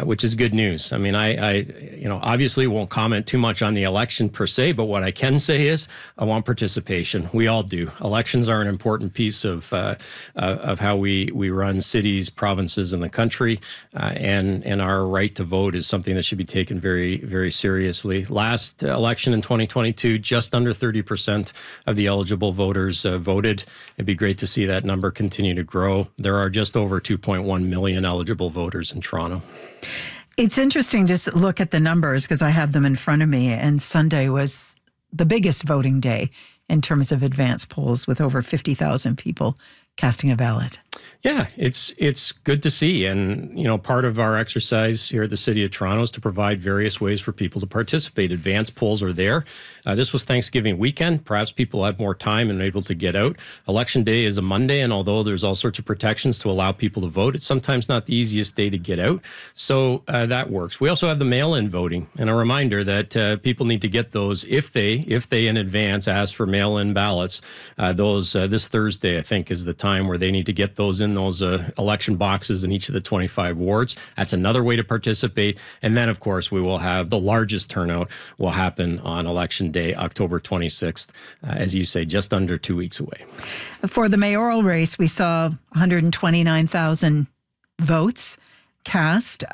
which is good news. I mean, I obviously won't comment too much on the election per se, but what I can say is I want participation. We all do. Elections are an important piece of how we run cities, provinces, and the country, and our right to vote is something that should be taken very, very seriously. Last election in 2022, just under 30% of the eligible voters voted. It'd be great to see that number continue to grow. There are just over 2.1 million eligible voters in Toronto. It's interesting to look at the numbers because I have them in front of me, and Sunday was the biggest voting day in terms of advance polls with over 50,000 people casting a ballot. Yeah, it's good to see. And, part of our exercise here at the City of Toronto is to provide various ways for people to participate. Advance polls are there. This was Thanksgiving weekend. Perhaps people had more time and able to get out. Election day is a Monday, and although there's all sorts of protections to allow people to vote, it's sometimes not the easiest day to get out. So that works. We also have the mail-in voting, and a reminder that people need to get those if they in advance ask for mail-in ballots. This Thursday, I think, is the time where they need to get those in those election boxes in each of the 25 wards. That's another way to participate. And then, of course, we will have the largest turnout will happen on Election Day, October 26th, as you say, just under 2 weeks away. For the mayoral race, we saw 129,000 votes cast.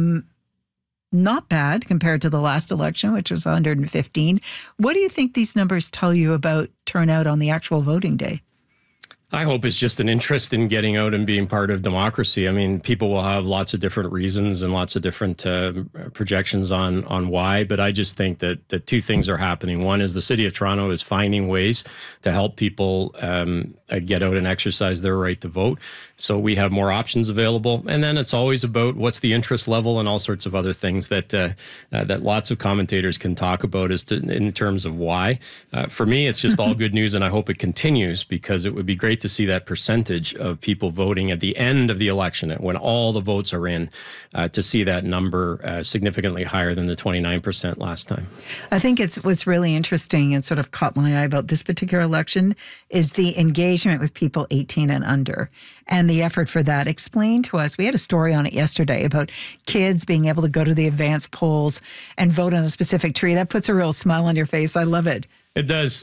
Not bad compared to the last election, which was 115. What do you think these numbers tell you about turnout on the actual voting day? I hope it's just an interest in getting out and being part of democracy. I mean, people will have lots of different reasons and lots of different projections on why, but I just think that two things are happening. One is the City of Toronto is finding ways to help people get out and exercise their right to vote. So we have more options available. And then it's always about what's the interest level and all sorts of other things that lots of commentators can talk about in terms of why. For me, it's just all good news, and I hope it continues because it would be great to see that percentage of people voting at the end of the election, when all the votes are in, to see that number significantly higher than the 29% last time. I think what's really interesting and sort of caught my eye about this particular election is the engagement with people 18 and under and the effort for that. Explain to us, we had a story on it yesterday about kids being able to go to the advance polls and vote on a specific tree. That puts a real smile on your face. I love it. It does.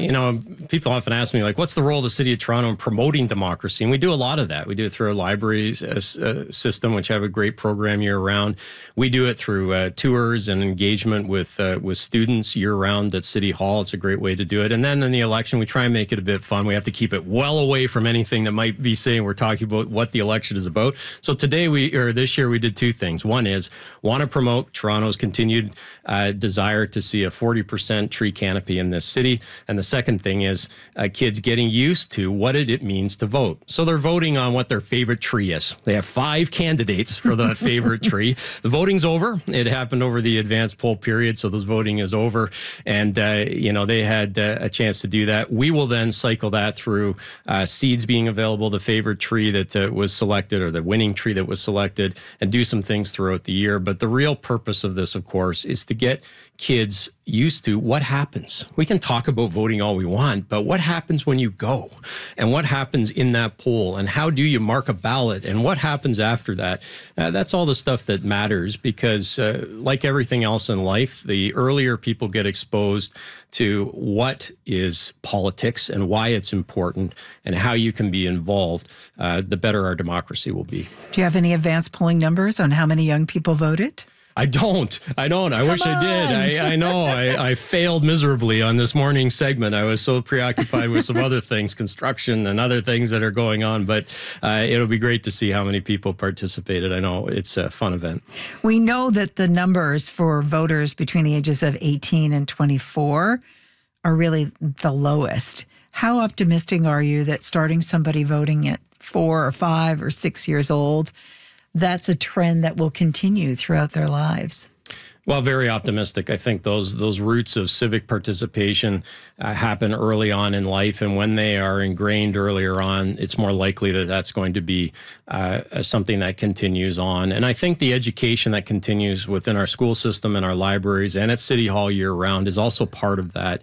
People often ask me, what's the role of the City of Toronto in promoting democracy? And we do a lot of that. We do it through our libraries system, which have a great program year-round. We do it through tours and engagement with students year-round at City Hall. It's a great way to do it. And then in the election, we try and make it a bit fun. We have to keep it well away from anything that might be saying we're talking about what the election is about. So this year, we did two things. One is want to promote Toronto's continued desire to see a 40% tree canopy in this city. And the second thing is kids getting used to what it means to vote. So they're voting on what their favorite tree is. They have 5 candidates for the favorite tree. The voting's over. It happened over the advanced poll period, so this voting is over. And, they had a chance to do that. We will then cycle that through seeds being available, the favorite tree that was selected or the winning tree that was selected, and do some things throughout the year. But the real purpose of this, of course, is to get kids used to what happens. We can talk about voting all we want, but what happens when you go? And what happens in that poll? And how do you mark a ballot? And what happens after that? That's all the stuff that matters because like everything else in life, the earlier people get exposed to what is politics and why it's important and how you can be involved, the better our democracy will be. Do you have any advanced polling numbers on how many young people voted? I don't. I wish I did. I know. I failed miserably on this morning's segment. I was so preoccupied with some other things, construction and other things that are going on. But it'll be great to see how many people participated. I know it's a fun event. We know that the numbers for voters between the ages of 18 and 24 are really the lowest. How optimistic are you that starting somebody voting at 4 or 5 or 6 years old, that's a trend that will continue throughout their lives? Well, very optimistic. I think those roots of civic participation happen early on in life, and when they are ingrained earlier on, it's more likely that that's going to be something that continues on. And I think the education that continues within our school system and our libraries and at City Hall year-round is also part of that.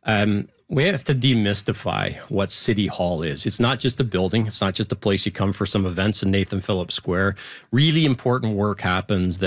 We have to demystify what City Hall is. It's not just a building. It's not just a place you come for some events in Nathan Phillips Square. Really important work happens that